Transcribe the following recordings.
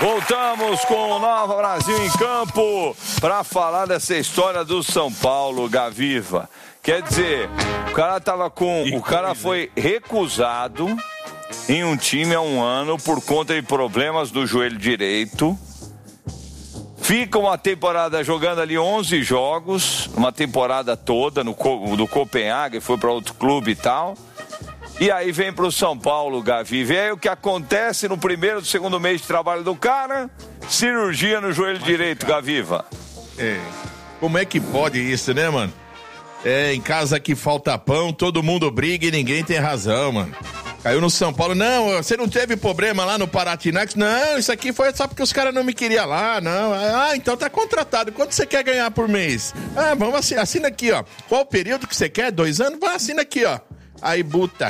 Voltamos com o Nova Brasil em Campo para falar dessa história do São Paulo, Gaviva. Quer dizer, o cara foi recusado em um time há um ano por conta de problemas do joelho direito. Fica uma temporada jogando ali 11 jogos, uma temporada toda do Copenhague, foi para outro clube e tal. E aí vem pro São Paulo, Gavi. E aí o que acontece no primeiro e segundo mês de trabalho do cara? Cirurgia no joelho direito, Gaviva. Como é que pode isso, né, mano? Em casa que falta pão, todo mundo briga e ninguém tem razão, mano. Caiu no São Paulo. Não, você não teve problema lá no Paratinax? Não, isso aqui foi só porque os caras não me queriam lá, não. Então tá contratado. Quanto você quer ganhar por mês? Vamos assinar. Assina aqui, ó. Qual o período que você quer? 2 anos? Vai, assina aqui, ó. Aí,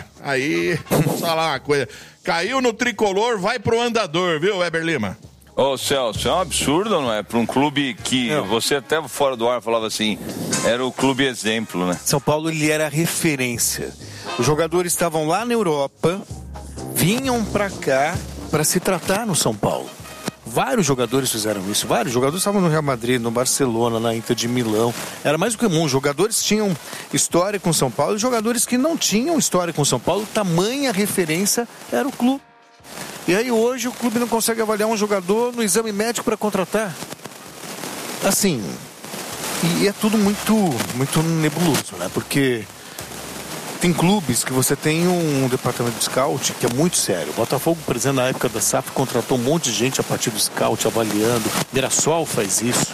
vamos falar uma coisa. Caiu no tricolor, vai pro andador, viu, Weber Lima? Ô, Celso, é um absurdo, não é? Para um clube que você até fora do ar falava assim, era o clube exemplo, né? São Paulo, ele era referência. Os jogadores estavam lá na Europa, vinham pra cá para se tratar no São Paulo. Vários jogadores fizeram isso, vários jogadores estavam no Real Madrid, no Barcelona, na Inter de Milão. Era mais do que comum, jogadores tinham história com São Paulo e jogadores que não tinham história com São Paulo, tamanha referência era o clube. E aí hoje o clube não consegue avaliar um jogador no exame médico para contratar. Assim, e é tudo muito nebuloso, né? Porque tem clubes que você tem um departamento de scout que é muito sério. O Botafogo, por exemplo, na época da SAF, contratou um monte de gente a partir do scout, avaliando. Mirassol faz isso.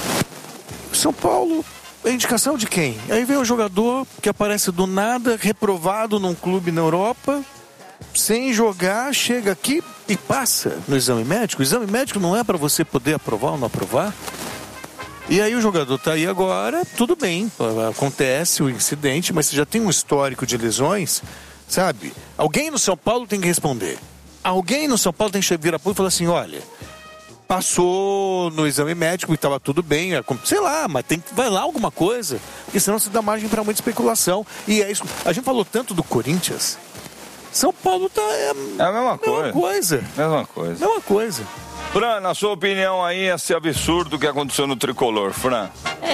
São Paulo é indicação de quem? Aí vem um jogador que aparece do nada, reprovado num clube na Europa, sem jogar, chega aqui e passa no exame médico. O exame médico não é para você poder aprovar ou não aprovar. E aí o jogador tá aí agora, tudo bem, acontece o incidente, mas você já tem um histórico de lesões, sabe? Alguém no São Paulo tem que responder. Alguém no São Paulo tem que virar e falar assim, olha, passou no exame médico e estava tudo bem, sei lá, mas vai lá alguma coisa, porque senão você dá margem para muita especulação. E é isso. A gente falou tanto do Corinthians, São Paulo é a mesma coisa. Mesma coisa. Fran, na sua opinião aí, esse absurdo que aconteceu no Tricolor, Fran?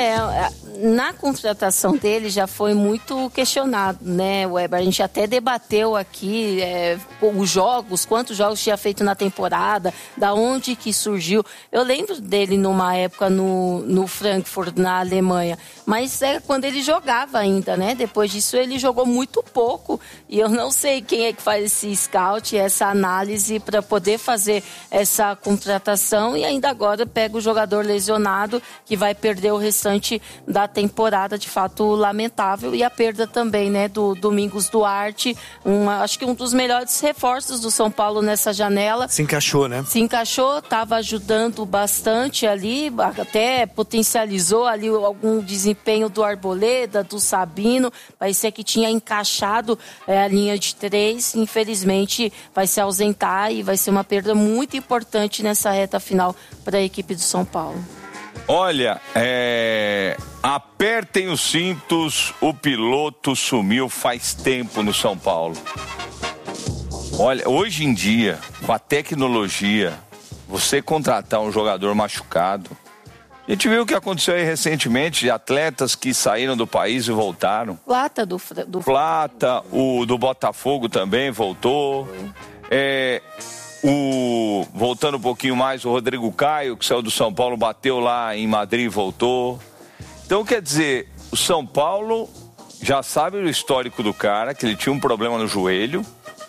Na contratação dele já foi muito questionado, né, Weber? A gente até debateu aqui os jogos, quantos jogos tinha feito na temporada, da onde que surgiu. Eu lembro dele numa época no Frankfurt, na Alemanha, mas é quando ele jogava ainda, né? Depois disso ele jogou muito pouco e eu não sei quem é que faz esse scout, essa análise para poder fazer essa contratação e ainda agora pega o jogador lesionado que vai perder o restante da temporada, de fato lamentável, e a perda também, né, do Domingos Duarte, acho que um dos melhores reforços do São Paulo nessa janela. Se encaixou, né? Se encaixou, estava ajudando bastante ali, até potencializou ali algum desempenho do Arboleda, do Sabino, parecia que tinha encaixado a linha de 3, infelizmente vai se ausentar e vai ser uma perda muito importante nessa reta final para a equipe do São Paulo. Olha, apertem os cintos, o piloto sumiu faz tempo no São Paulo. Olha, hoje em dia, com a tecnologia, você contratar um jogador machucado, a gente viu o que aconteceu aí recentemente, de atletas que saíram do país e voltaram. Plata do Plata, o do Botafogo também voltou. Voltando um pouquinho mais, o Rodrigo Caio, que saiu do São Paulo, bateu lá em Madrid e voltou. Então, quer dizer, o São Paulo já sabe o histórico do cara, que ele tinha um problema no joelho,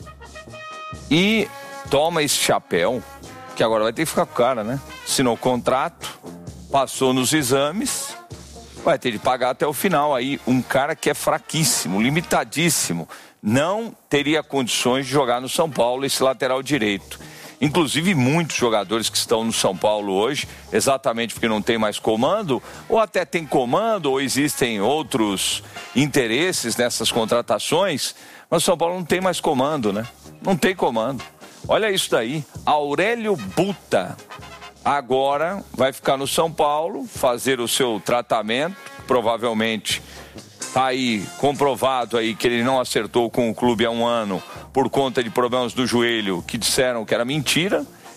e toma esse chapéu, que agora vai ter que ficar com o cara, né? Assinou o contrato, passou nos exames, vai ter de pagar até o final. Aí, um cara que é fraquíssimo, limitadíssimo, não teria condições de jogar no São Paulo esse lateral direito. Inclusive muitos jogadores que estão no São Paulo hoje, exatamente porque não tem mais comando, ou até tem comando, ou existem outros interesses nessas contratações, mas o São Paulo não tem mais comando, né? Não tem comando. Olha isso daí, Aurélio Buta agora vai ficar no São Paulo, fazer o seu tratamento, provavelmente está aí comprovado aí que ele não acertou com o clube há um ano por conta de problemas do joelho que disseram que era mentira.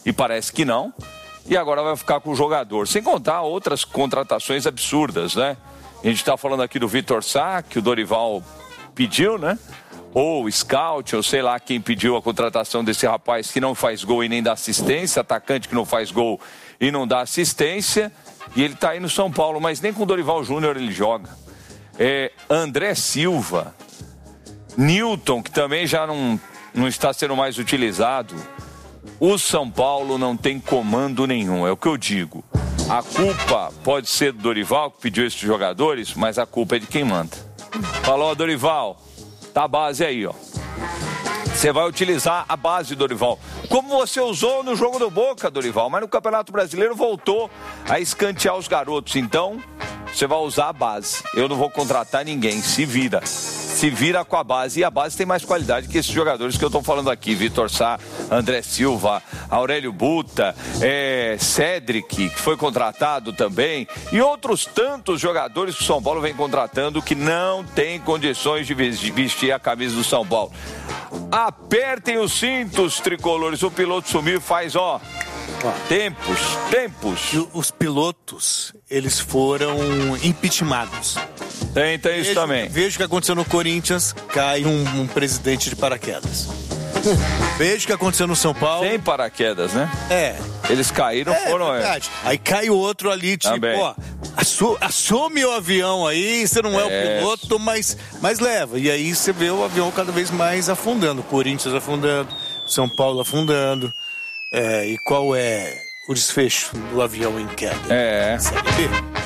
e parece que não, e agora vai ficar com o jogador. Sem contar outras contratações absurdas, né? A gente está falando aqui do Vitor Sá, que o Dorival pediu, né? Ou o Scout, ou sei lá quem pediu a contratação desse rapaz que não faz gol e nem dá assistência, atacante que não faz gol e não dá assistência, e ele está aí no São Paulo, mas nem com o Dorival Júnior ele joga. André Silva, Newton, que também já não está sendo mais utilizado. O São Paulo não tem comando nenhum, é o que eu digo. A culpa pode ser do Dorival, que pediu esses jogadores, mas a culpa é de quem manda. Falou, Dorival, tá a base aí, ó. Você vai utilizar a base, Dorival, como você usou no jogo do Boca, Dorival, mas no Campeonato Brasileiro voltou a escantear os garotos. Então, você vai usar a base. Eu não vou contratar ninguém, se vira com a base, e a base tem mais qualidade que esses jogadores que eu estou falando aqui, Vitor Sá, André Silva, Aurélio Buta, Cédric, que foi contratado também, e outros tantos jogadores que o São Paulo vem contratando que não tem condições de vestir a camisa do São Paulo. Apertem os cintos, tricolores, o piloto sumiu faz, tempos. E os pilotos, eles foram impeachmentados. Tem isso também. Veja o que aconteceu no Corinthians, cai um presidente de paraquedas. Veja o que aconteceu no São Paulo. Sem paraquedas, né? Eles caíram, foram... Verdade. Aí cai o outro ali, tipo, também. Assume o avião aí, você não é o piloto, mas leva. E aí você vê o avião cada vez mais afundando. O Corinthians afundando, São Paulo afundando. E qual é o desfecho do avião em queda? Série B.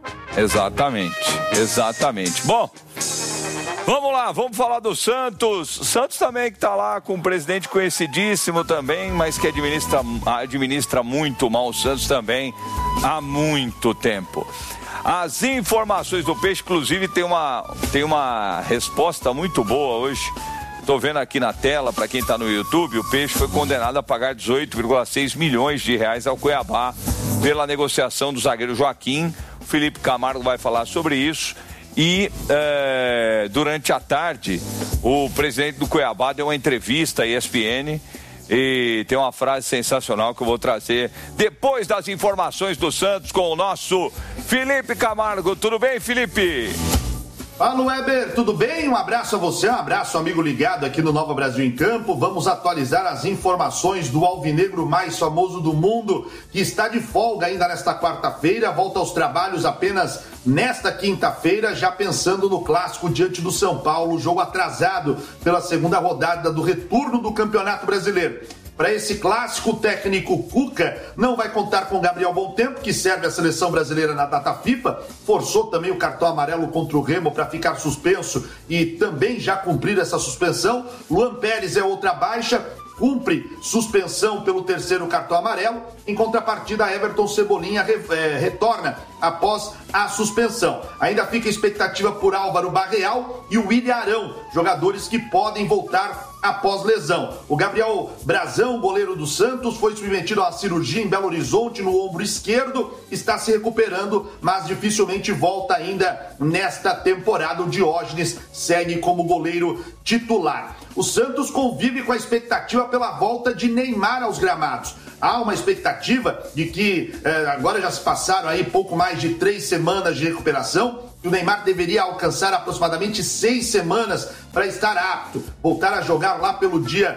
Exatamente. Bom, vamos lá, vamos falar do Santos. Santos também que tá lá com um presidente conhecidíssimo também, mas que administra muito mal o Santos também há muito tempo. As informações do Peixe, inclusive, tem uma resposta muito boa hoje. Estou vendo aqui na tela, para quem está no YouTube, o Peixe foi condenado a pagar 18,6 milhões de reais ao Cuiabá pela negociação do zagueiro Joaquim. O Felipe Camargo vai falar sobre isso. E durante a tarde, o presidente do Cuiabá deu uma entrevista à ESPN e tem uma frase sensacional que eu vou trazer depois das informações do Santos com o nosso Felipe Camargo. Tudo bem, Felipe? Fala, Weber, tudo bem? Um abraço a você, um abraço, amigo ligado aqui no Nova Brasil em Campo. Vamos atualizar as informações do alvinegro mais famoso do mundo, que está de folga ainda nesta quarta-feira, volta aos trabalhos apenas nesta quinta-feira, já pensando no clássico diante do São Paulo, jogo atrasado pela segunda rodada do retorno do Campeonato Brasileiro. Para esse clássico, o técnico Cuca não vai contar com Gabriel Bontempo, que serve a seleção brasileira na data FIFA, forçou também o cartão amarelo contra o Remo para ficar suspenso e também já cumprir essa suspensão. Luan Pérez é outra baixa, cumpre suspensão pelo terceiro cartão amarelo. Em contrapartida, Everton Cebolinha retorna após a suspensão. Ainda fica a expectativa por Álvaro Barreal e o William Arão, jogadores que podem voltar após lesão. O Gabriel Brazão, goleiro do Santos, foi submetido a uma cirurgia em Belo Horizonte no ombro esquerdo, está se recuperando, mas dificilmente volta ainda nesta temporada. O Diógenes segue como goleiro titular. O Santos convive com a expectativa pela volta de Neymar aos gramados. Há uma expectativa de que agora já se passaram aí pouco mais de 3 semanas de recuperação, que o Neymar deveria alcançar aproximadamente 6 semanas para estar apto, voltar a jogar lá pelo dia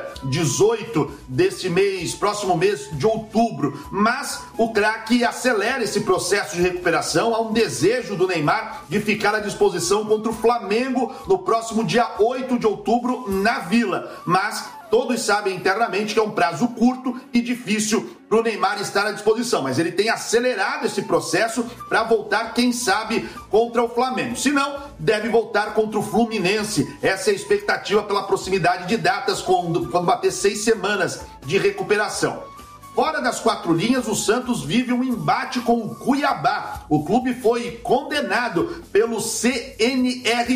18 deste mês, próximo mês de outubro. Mas o craque acelera esse processo de recuperação. Há um desejo do Neymar de ficar à disposição contra o Flamengo no próximo dia 8 de outubro na Vila. Mas todos sabem internamente que é um prazo curto e difícil para o Neymar estar à disposição, mas ele tem acelerado esse processo para voltar, quem sabe, contra o Flamengo. Se não, deve voltar contra o Fluminense. Essa é a expectativa pela proximidade de datas, quando bater 6 semanas de recuperação. Fora das 4 linhas, o Santos vive um embate com o Cuiabá. O clube foi condenado pelo CNRD,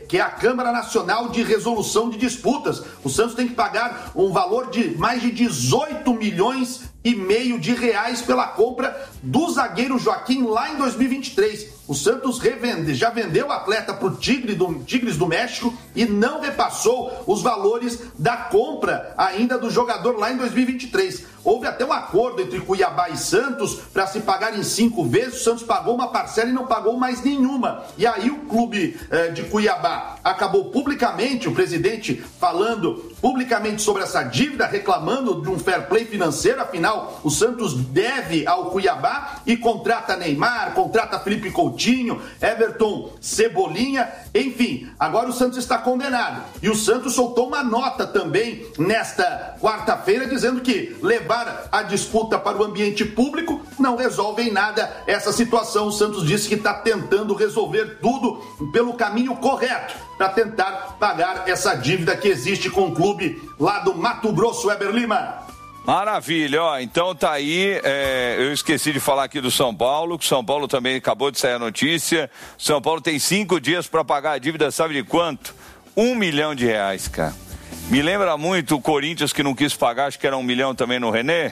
que é a Câmara Nacional de Resolução de Disputas. O Santos tem que pagar um valor de mais de 18 milhões e meio de reais pela compra do zagueiro Joaquim lá em 2023. O Santos já vendeu o atleta para o Tigres do México e não repassou os valores da compra ainda do jogador lá em 2023. Houve até um acordo entre Cuiabá e Santos para se pagar em 5 vezes. O Santos pagou uma parcela e não pagou mais nenhuma. E aí o clube de Cuiabá acabou publicamente, o presidente falando publicamente sobre essa dívida, reclamando de um fair play financeiro. Afinal, o Santos deve ao Cuiabá e contrata Neymar, contrata Felipe Coutinho, Everton Cebolinha, enfim. Agora o Santos está condenado. E o Santos soltou uma nota também nesta quarta-feira dizendo que levar a disputa para o ambiente público não resolve em nada essa situação. O Santos disse que está tentando resolver tudo pelo caminho correto para tentar pagar essa dívida que existe com o clube lá do Mato Grosso. Weber Lima. Maravilha, ó, então tá aí, eu esqueci de falar aqui do São Paulo, que o São Paulo também acabou de sair a notícia. O São Paulo tem 5 dias para pagar a dívida, sabe de quanto? R$1 milhão, cara. Me lembra muito o Corinthians que não quis pagar, acho que era 1 milhão também no René.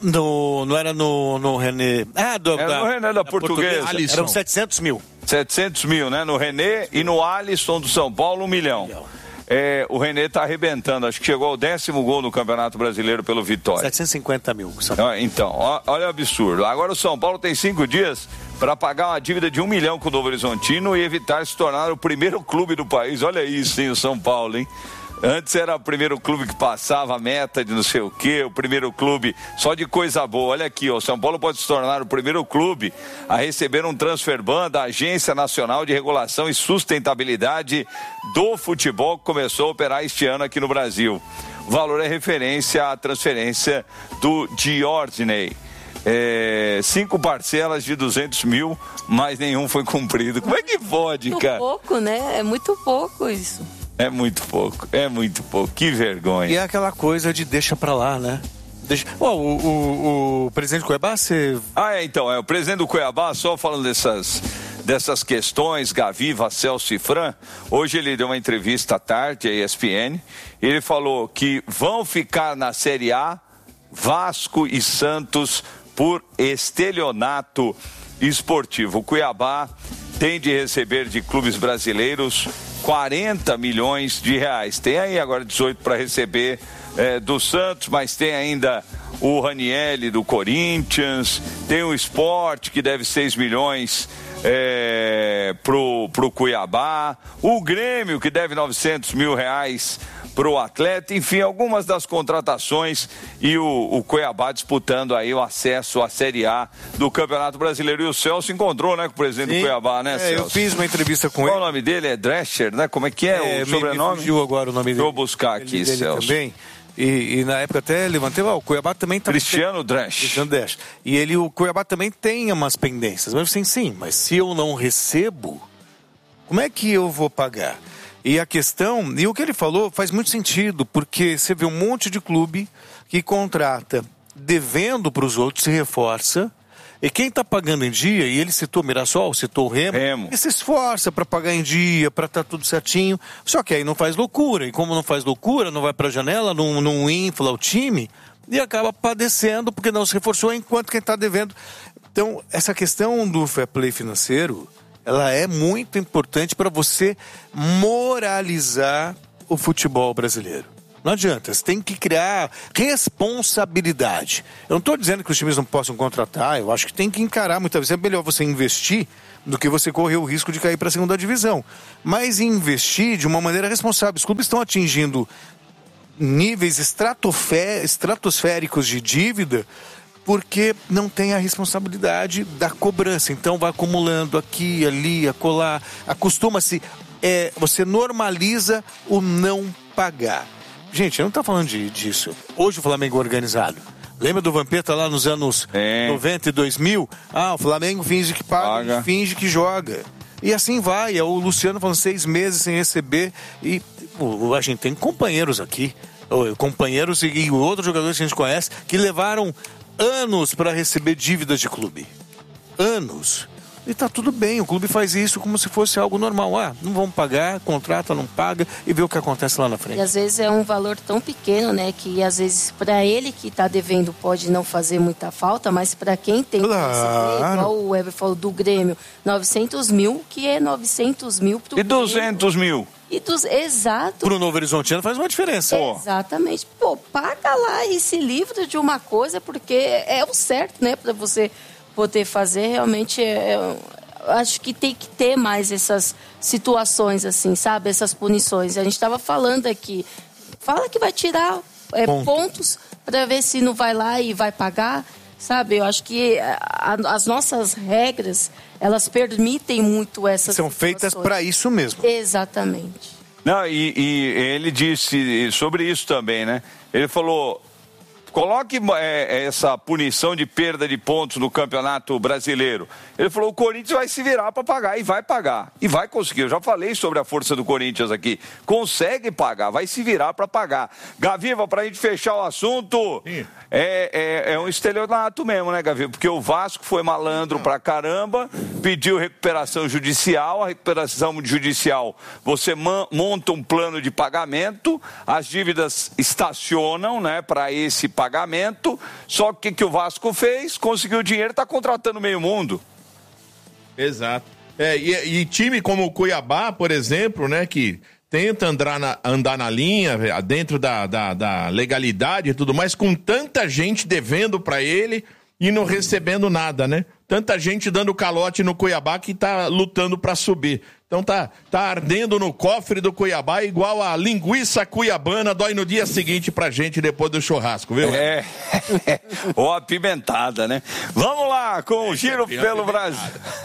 Não era no René. Era no René da Portuguesa. Eram 700 mil. 700 mil, né? No René e no Alisson do São Paulo, 1 milhão. O René tá arrebentando, acho que chegou ao 10º gol no Campeonato Brasileiro pelo Vitória. 750 mil. Então, olha o absurdo. Agora o São Paulo tem 5 dias para pagar uma dívida de 1 milhão com o Novo Horizontino e evitar se tornar o primeiro clube do país. Olha isso, hein, o São Paulo, hein? Antes era o primeiro clube que passava a meta de não sei o quê, o primeiro clube só de coisa boa. Olha aqui, o São Paulo pode se tornar o primeiro clube a receber um transfer ban da Agência Nacional de Regulação e Sustentabilidade do Futebol, que começou a operar este ano aqui no Brasil. O valor é referência à transferência do Diordney. 5 parcelas de 200 mil, mas nenhum foi cumprido. Como é que pode, cara? Muito pouco, né? É muito pouco isso. É muito pouco, que vergonha. E é aquela coisa de deixa pra lá, né? O presidente do Cuiabá, você... o presidente do Cuiabá, só falando dessas questões, Gaviva, Celso e Fran, hoje ele deu uma entrevista à tarde à ESPN, ele falou que vão ficar na Série A Vasco e Santos por estelionato esportivo. O Cuiabá tem de receber de clubes brasileiros 40 milhões de reais. Tem aí agora 18 para receber do Santos, mas tem ainda o Ranieri do Corinthians, tem o Sport que deve 6 milhões pro Cuiabá, o Grêmio que deve 900 mil reais pro atleta, enfim, algumas das contratações e o Cuiabá disputando aí o acesso à Série A do Campeonato Brasileiro. E o Celso encontrou, né, com o presidente do Cuiabá, né, Celso? Eu fiz uma entrevista com ele. Qual o nome dele? É Drescher, né? Como é que é o sobrenome? Me fugiu agora o nome dele. Vou buscar aqui, Celso. Também. E na época até levantei, o Cuiabá também tá... Cristiano Drescher. E o Cuiabá também tem umas pendências. Mas sim, mas se eu não recebo, como é que eu vou pagar? E a questão, e o que ele falou faz muito sentido, porque você vê um monte de clube que contrata devendo para os outros, se reforça, e quem está pagando em dia, e ele citou Mirassol, citou o Remo, e se esforça para pagar em dia, para estar tudo certinho, só que aí não faz loucura, e como não faz loucura, não vai para a janela, não infla o time, e acaba padecendo porque não se reforçou, enquanto quem está devendo. Então, essa questão do fair play financeiro, ela é muito importante para você moralizar o futebol brasileiro. Não adianta, você tem que criar responsabilidade. Eu não estou dizendo que os times não possam contratar, eu acho que tem que encarar, muitas vezes é melhor você investir do que você correr o risco de cair para a segunda divisão. Mas investir de uma maneira responsável. Os clubes estão atingindo níveis estratosféricos de dívida porque não tem a responsabilidade da cobrança. Então vai acumulando aqui, ali, acolá. Acostuma-se, você normaliza o não pagar. Gente, eu não estou falando disso. Hoje o Flamengo é organizado. Lembra do Vampeta lá nos anos 90 e 2000? O Flamengo finge que paga, finge que joga. E assim vai. O Luciano falando 6 meses sem receber. E a gente tem companheiros aqui. Companheiros e outros jogadores que a gente conhece que levaram anos para receber dívidas de clube. Anos. E tá tudo bem, o clube faz isso como se fosse algo normal. Não vamos pagar, contrata, não paga e vê o que acontece lá na frente. E às vezes é um valor tão pequeno, né, que às vezes para ele que tá devendo pode não fazer muita falta, mas para quem tem que receber, igual o Weber falou do Grêmio, 900 mil, que é 900 mil pro E 200 mil? Exato. Pro Novo Horizontino faz uma diferença. Exatamente. Paga lá e se livra de uma coisa, porque é o certo, né, para você poder fazer. Realmente, acho que tem que ter mais essas situações, assim, sabe? Essas punições. A gente estava falando aqui. Fala que vai tirar pontos para ver se não vai lá e vai pagar, sabe? Eu acho que as nossas regras, elas permitem muito essas São feitas para isso mesmo. Exatamente. Não, e ele disse sobre isso também, né? Ele falou... Coloque essa punição de perda de pontos no Campeonato Brasileiro. Ele falou, o Corinthians vai se virar para pagar, e vai pagar. E vai conseguir. Eu já falei sobre a força do Corinthians aqui. Consegue pagar, vai se virar para pagar. Gaviva, para a gente fechar o assunto, é um estelionato mesmo, né, Gaviva? Porque o Vasco foi malandro pra caramba, pediu recuperação judicial. A recuperação judicial, você monta um plano de pagamento, as dívidas estacionam, né, para esse pagamento, só que o que o Vasco fez? Conseguiu dinheiro, está contratando meio mundo. Exato. E time como o Cuiabá, por exemplo, né, que tenta andar na linha, dentro da legalidade e tudo mais, com tanta gente devendo para ele e não recebendo nada, né? Tanta gente dando calote no Cuiabá que tá lutando para subir. Então tá ardendo no cofre do Cuiabá igual a linguiça cuiabana, dói no dia seguinte pra gente depois do churrasco, viu? Ou apimentada, né? Vamos lá com o Giro pelo Brasil.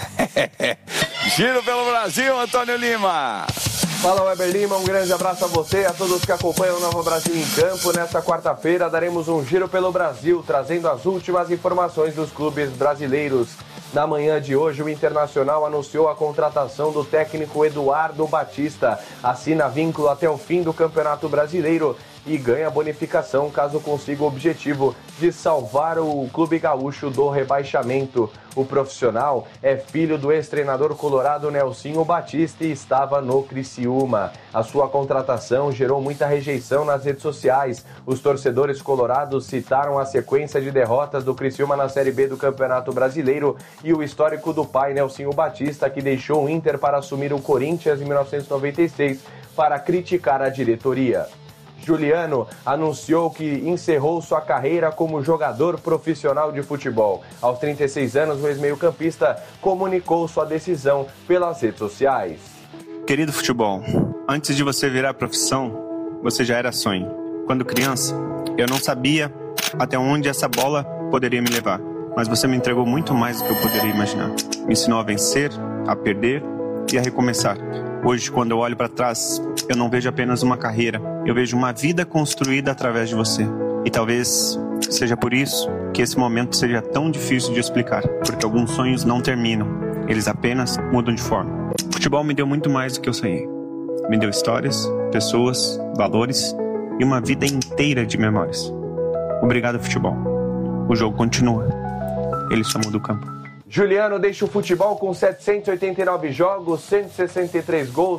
Giro pelo Brasil, Antônio Lima. Fala, Weber Lima, um grande abraço a você e a todos que acompanham o Nova Brasil em Campo. Nesta quarta-feira daremos um giro pelo Brasil, trazendo as últimas informações dos clubes brasileiros. Na manhã de hoje, o Internacional anunciou a contratação do técnico Eduardo Batista. Assina vínculo até o fim do Campeonato Brasileiro e ganha bonificação caso consiga o objetivo de salvar o Clube Gaúcho do rebaixamento. O profissional é filho do ex-treinador colorado Nelsinho Batista e estava no Criciúma. A sua contratação gerou muita rejeição nas redes sociais. Os torcedores colorados citaram a sequência de derrotas do Criciúma na Série B do Campeonato Brasileiro e o histórico do pai Nelsinho Batista, que deixou o Inter para assumir o Corinthians em 1996 para criticar a diretoria. Juliano anunciou que encerrou sua carreira como jogador profissional de futebol. Aos 36 anos, o ex-meio-campista comunicou sua decisão pelas redes sociais. Querido futebol, antes de você virar profissão, você já era sonho. Quando criança, eu não sabia até onde essa bola poderia me levar, mas você me entregou muito mais do que eu poderia imaginar. Me ensinou a vencer, a perder e a recomeçar. Hoje, quando eu olho para trás, eu não vejo apenas uma carreira, eu vejo uma vida construída através de você. E talvez seja por isso que esse momento seja tão difícil de explicar, porque alguns sonhos não terminam, eles apenas mudam de forma. O futebol me deu muito mais do que eu sonhei. Me deu histórias, pessoas, valores e uma vida inteira de memórias. Obrigado, futebol. O jogo continua. Ele só muda o campo. Juliano deixa o futebol com 789 jogos, 163 gols,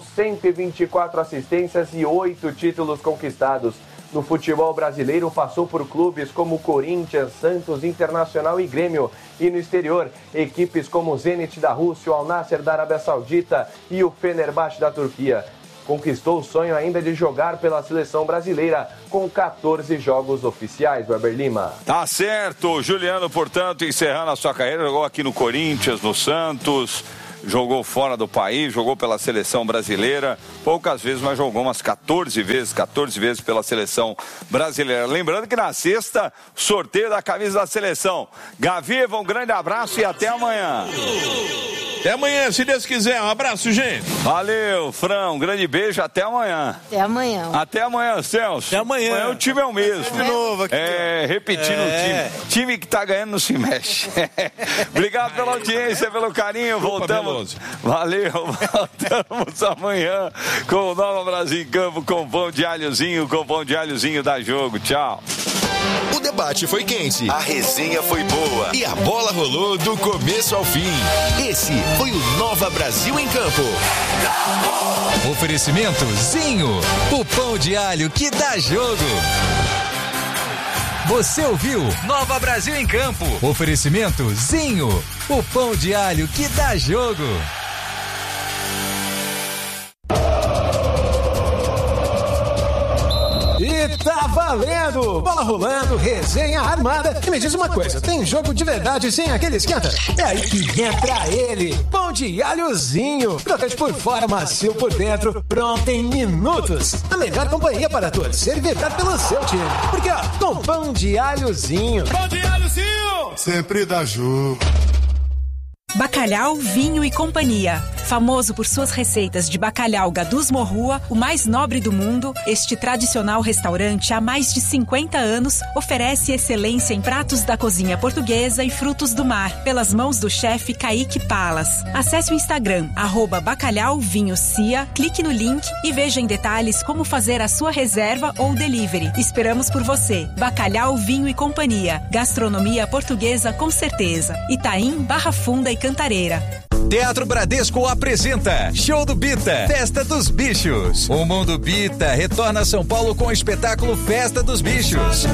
124 assistências e 8 títulos conquistados. No futebol brasileiro, passou por clubes como Corinthians, Santos, Internacional e Grêmio. E no exterior, equipes como o Zenit da Rússia, o Al Nassr da Arábia Saudita e o Fenerbahçe da Turquia. Conquistou o sonho ainda de jogar pela seleção brasileira com 14 jogos oficiais, Weber Lima. Tá certo, Juliano, portanto, encerrando a sua carreira, jogou aqui no Corinthians, no Santos, jogou fora do país, jogou pela seleção brasileira, poucas vezes, mas jogou umas 14 vezes pela seleção brasileira. Lembrando que na sexta, sorteio da camisa da seleção. Gaviva, um grande abraço e até amanhã. Até amanhã, se Deus quiser. Um abraço, gente. Valeu, Fran. Um grande beijo. Até amanhã. Até amanhã. Até amanhã, Celso. Até amanhã. Amanhã o time é o mesmo. De novo aqui. Repetindo o time. Time que tá ganhando não se mexe. Obrigado pela audiência, pelo carinho. Voltamos. Valeu. Voltamos amanhã com o Nova Brasil em Campo, com pão de alhozinho, da Jogo. Tchau. O debate foi quente, a resenha foi boa e a bola rolou do começo ao fim. Esse foi o Nova Brasil em Campo. Oferecimento Zinho, o pão de alho que dá jogo. Você ouviu Nova Brasil em Campo. Oferecimento Zinho, o pão de alho que dá jogo. E tá valendo! Bola rolando, resenha armada. E me diz uma coisa, tem jogo de verdade sem aquele esquenta? É aí que entra ele, pão de alhozinho. Crocante por fora, macio por dentro, pronto em minutos. A melhor companhia para torcer e vibrar pelo seu time. Porque ó, com pão de alhozinho. Pão de alhozinho! Sempre dá jogo. Bacalhau, Vinho e Companhia. Famoso por suas receitas de bacalhau Gadus Morrua, o mais nobre do mundo, este tradicional restaurante há mais de 50 anos oferece excelência em pratos da cozinha portuguesa e frutos do mar, pelas mãos do chefe Kaique Palas. Acesse o Instagram, @bacalhauvinhocia, clique no link e veja em detalhes como fazer a sua reserva ou delivery. Esperamos por você. Bacalhau, Vinho e Companhia. Gastronomia portuguesa com certeza. Itaim, Barra Funda e Cantareira. Teatro Bradesco apresenta Show do Bita, Festa dos Bichos. O Mundo Bita retorna a São Paulo com o espetáculo Festa dos Bichos.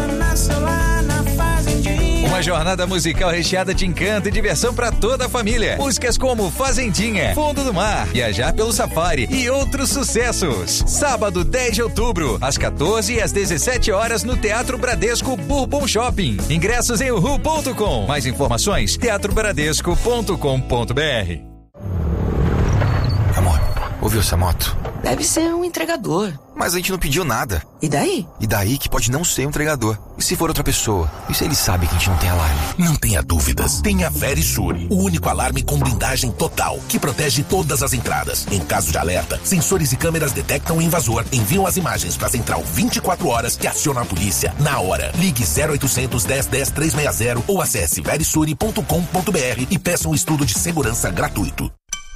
Uma jornada musical recheada de encanto e diversão para toda a família. Músicas como Fazendinha, Fundo do Mar, Viajar pelo Safari e outros sucessos. Sábado, 10 de outubro, às 14 e às 17 horas no Teatro Bradesco Bourbon Shopping. Ingressos em uhu.com. Mais informações, teatrobradesco.com.br. Amor, ouviu essa moto? Deve ser um entregador. Mas a gente não pediu nada. E daí? E daí que pode não ser um entregador. E se for outra pessoa? E se ele sabe que a gente não tem alarme? Não tenha dúvidas. Tenha a Verisure, o único alarme com blindagem total, que protege todas as entradas. Em caso de alerta, sensores e câmeras detectam o invasor, enviam as imagens para a central 24 horas que aciona a polícia na hora. Ligue 0800 10 10 360 ou acesse verisure.com.br e peça um estudo de segurança gratuito.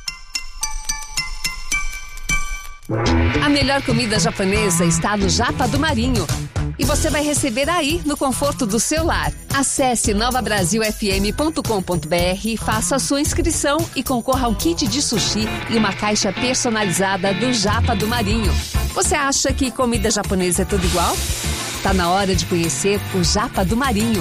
A melhor comida japonesa está no Japa do Marinho. E você vai receber aí, no conforto do seu lar. Acesse novabrasilfm.com.br, faça a sua inscrição e concorra a um kit de sushi e uma caixa personalizada do Japa do Marinho. Você acha que comida japonesa é tudo igual? Tá na hora de conhecer o Japa do Marinho.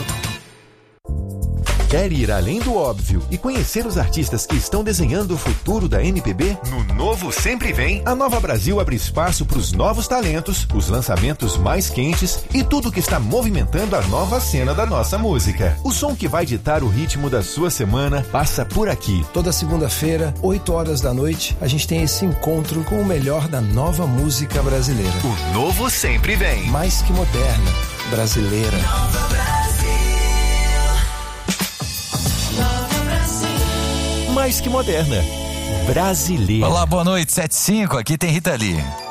Quer ir além do óbvio e conhecer os artistas que estão desenhando o futuro da MPB? No Novo Sempre Vem, a Nova Brasil abre espaço para os novos talentos, os lançamentos mais quentes e tudo que está movimentando a nova cena da nossa música. O som que vai ditar o ritmo da sua semana passa por aqui. Toda segunda-feira, 8 horas da noite, a gente tem esse encontro com o melhor da nova música brasileira. O Novo Sempre Vem. Mais que moderna, brasileira. Nova Brasil. Mais que moderna, brasileira. Olá, boa noite, 7:05, aqui tem Rita Lee.